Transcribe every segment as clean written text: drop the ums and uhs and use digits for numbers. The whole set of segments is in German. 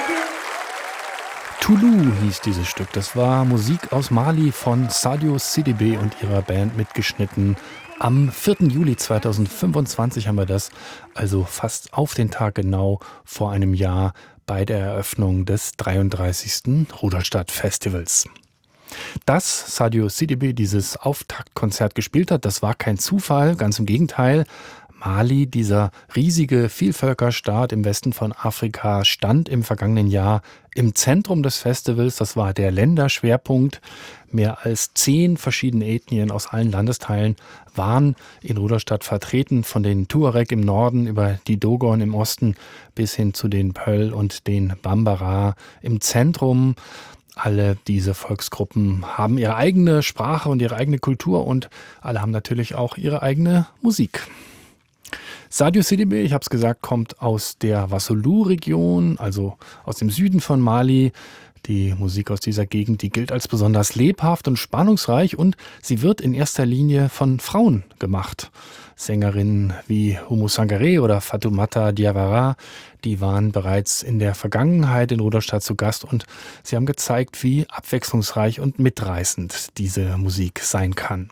Toulouse hieß dieses Stück. Das war Musik aus Mali von Sadio Sidibé und ihrer Band mitgeschnitten. Am 4. Juli 2025 haben wir das, also fast auf den Tag genau vor einem Jahr bei der Eröffnung des 33. Rudolstadt-Festivals. Dass Sadio Sidibé dieses Auftaktkonzert gespielt hat, das war kein Zufall, ganz im Gegenteil. Mali, dieser riesige Vielvölkerstaat im Westen von Afrika, stand im vergangenen Jahr im Zentrum des Festivals. Das war der Länderschwerpunkt. Mehr als 10 verschiedene Ethnien aus allen Landesteilen waren in Rudolstadt vertreten, von den Tuareg im Norden über die Dogon im Osten bis hin zu den Pöll und den Bambara im Zentrum. Alle diese Volksgruppen haben ihre eigene Sprache und ihre eigene Kultur und alle haben natürlich auch ihre eigene Musik. Sadio Sidibé, ich habe es gesagt, kommt aus der Wassoulou-Region, also aus dem Süden von Mali. Die Musik aus dieser Gegend, die gilt als besonders lebhaft und spannungsreich und sie wird in erster Linie von Frauen gemacht. Sängerinnen wie Oumou Sangaré oder Fatoumata Diawara, die waren bereits in der Vergangenheit in Rudolstadt zu Gast und sie haben gezeigt, wie abwechslungsreich und mitreißend diese Musik sein kann.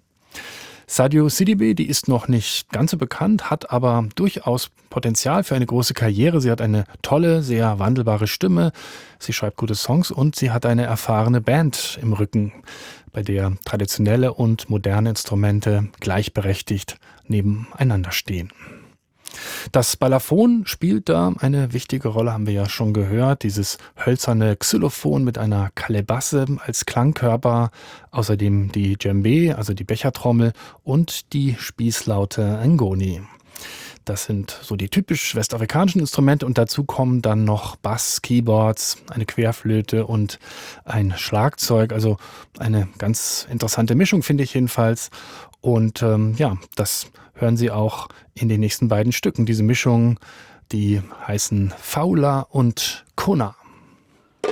Sadio Sidibé, die ist noch nicht ganz so bekannt, hat aber durchaus Potenzial für eine große Karriere. Sie hat eine tolle, sehr wandelbare Stimme, sie schreibt gute Songs und sie hat eine erfahrene Band im Rücken, bei der traditionelle und moderne Instrumente gleichberechtigt nebeneinander stehen. Das Balafon spielt da eine wichtige Rolle, haben wir ja schon gehört. Dieses hölzerne Xylophon mit einer Kalebasse als Klangkörper. Außerdem die Djembe, also die Bechertrommel und die Spießlaute Ngoni. Das sind so die typisch westafrikanischen Instrumente und dazu kommen dann noch Bass, Keyboards, eine Querflöte und ein Schlagzeug. Also eine ganz interessante Mischung, finde ich jedenfalls. Und das hören Sie auch in den nächsten beiden Stücken. Diese Mischung, die heißen Faula und Kona.